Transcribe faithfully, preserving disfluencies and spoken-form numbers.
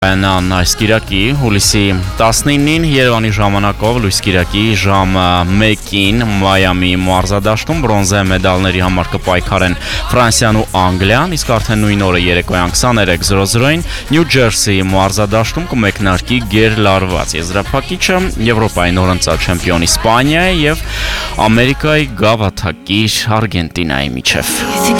Նան այս կիրակի հուլիսի տասնինին Երևանի ժամանակով լույս կիրակի ժամ մեկին Մայամի մարզադաշտում բրոնզե մեդալների համար կպայքարեն Ֆրանսիան ու Անգլիան, իսկ արդեն նույն օրը երեկոյան քսաներեք զրո զրոին Նյու Ջերսիի մարզադաշտում կմեկնարկի գերլարված եզրափակիչը Եվրոպայի նորընծած չեմպիոն Իսպանիայի եւ Ամերիկայի գավաթակիր Արգենտինայի միջև։